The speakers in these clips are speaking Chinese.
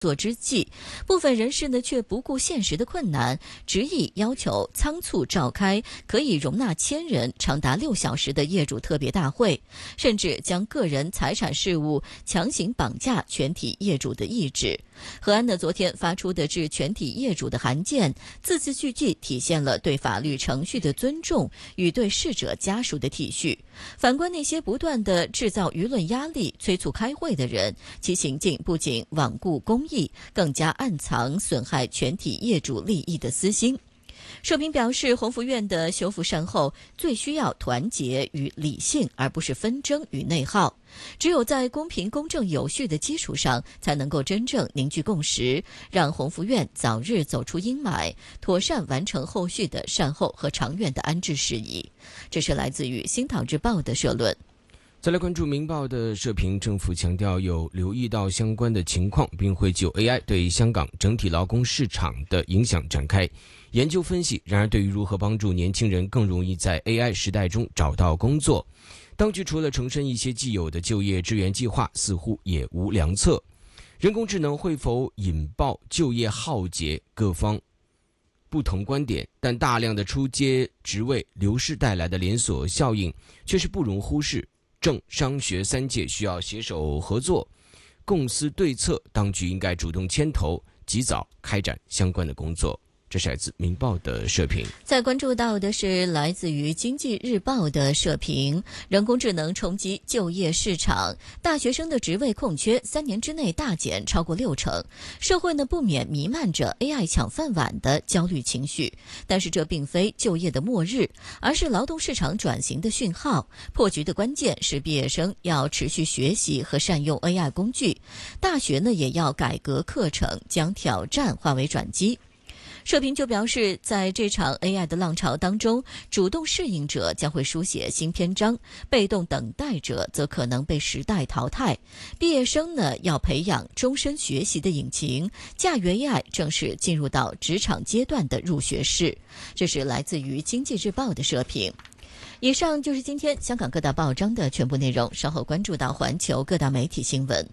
作之际，部分人士呢却不顾现实的困难，执意要求仓促召开可以容纳1000人、长达6小时的业主特别大会，甚至将个人财产事务强行绑架全体业主的意志。和安呢昨天发出的致全体业主的函件，字字句句体现了对法律程序的尊重与对逝者家属的体恤。反观那些不断地制造舆论压力、催促开会的人，其行径不仅罔顾公义，更加暗藏损害全体业主利益的私心。社评表示，宏福院的修复善后最需要团结与理性，而不是纷争与内耗。只有在公平、公正、有序的基础上，才能够真正凝聚共识，让宏福院早日走出阴霾，妥善完成后续的善后和长远的安置事宜。这是来自于《新唐日报》的社论。 再来关注《明报》的社评，政府强调有留意到相关的情况，并会就 AI 对香港整体劳工市场的影响展开研究分析。然而，对于如何帮助年轻人更容易在 AI 时代中找到工作，当局除了重申一些既有的就业支援计划，似乎也无良策。人工智能会否引爆就业浩劫？各方不同观点，但大量的出阶职位流失带来的连锁效应却是不容忽视。政商学3界需要携手合作，共思对策，当局应该主动牵头，及早开展相关的工作。这是来自《明报》的社评。 再关注到的是来自于《经济日报》的社评，人工智能冲击就业市场，大学生的职位空缺3年之内大减超过60%，社会呢不免弥漫着 AI 抢饭碗的焦虑情绪。但是这并非就业的末日，而是劳动市场转型的讯号。破局的关键是毕业生要持续学习和善用 AI 工具，大学呢也要改革课程，将挑战化为转机。社评就表示，在这场 AI 的浪潮当中，主动适应者将会书写新篇章，被动等待者则可能被时代淘汰。毕业生呢，要培养终身学习的引擎，驾驭 AI 正是进入到职场阶段的入学式。这是来自于《经济日报》的社评。以上就是今天香港各大报章的全部内容，稍后关注到环球各大媒体新闻。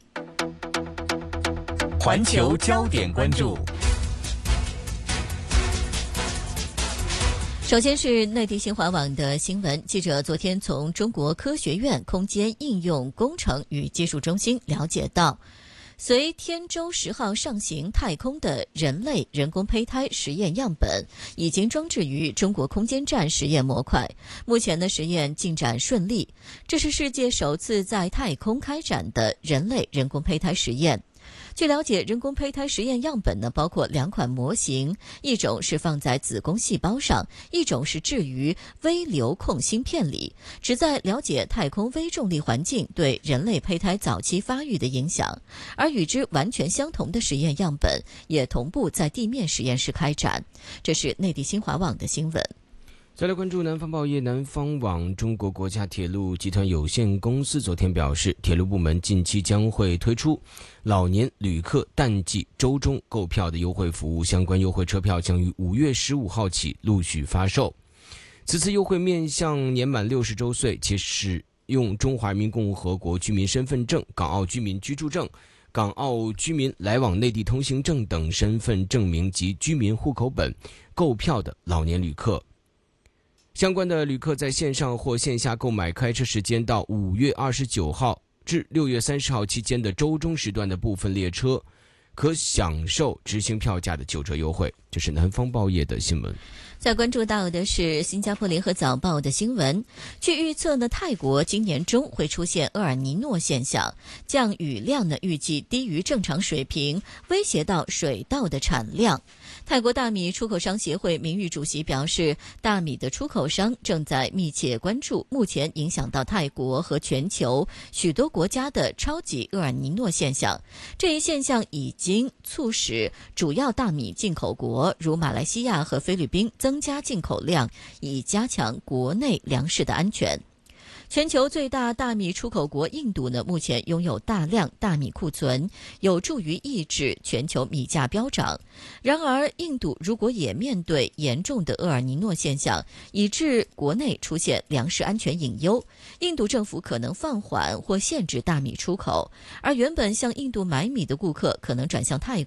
环球焦点关注。 首先是内地新华网的新闻，记者昨天从中国科学院空间应用工程与技术中心了解到，随天舟10号上行太空的人类人工胚胎实验样本已经装置于中国空间站实验模块，目前的实验进展顺利，这是世界首次在太空开展的人类人工胚胎实验。据了解，人工胚胎实验样本呢，包括2款模型，一种是放在子宫细胞上，一种是置于微流控芯片里，旨在了解太空微重力环境对人类胚胎早期发育的影响。而与之完全相同的实验样本也同步在地面实验室开展。这是内地新华网的新闻。 再来关注南方报业，南方网中国国家铁路集团有限公司昨天表示，铁路部门近期将会推出老年旅客淡季周中购票的优惠服务，相关优惠车票将于5月15号起陆续发售。此次优惠面向年满60周岁且使用中华人民共和国居民身份证、港澳居民居住证、港澳居民来往内地通行证等身份证明及居民户口本购票的老年旅客。相关的旅客在线上或线下购买开车时间到5月29号至6月30号期间的周中时段的部分列车，可享受执行票价的9折优惠。这是南方报业的新闻。 再关注到的是新加坡联合早报的新闻，据预测呢，泰国今年中会出现厄尔尼诺现象，降雨量呢预计低于正常水平，威胁到水稻的产量。泰国大米出口商协会名誉主席表示，大米的出口商正在密切关注目前影响到泰国和全球许多国家的超级厄尔尼诺现象。这一现象已经促使主要大米进口国如马来西亚和菲律宾增加进口量，以加强国内粮食的安全。 全球最大大米出口国印度呢，目前拥有大量大米库存，有助于抑制全球米价飙涨。然而，印度如果也面对严重的厄尔尼诺现象，以致国内出现粮食安全隐忧，印度政府可能放缓或限制大米出口，而原本向印度买米的顾客可能转向泰国。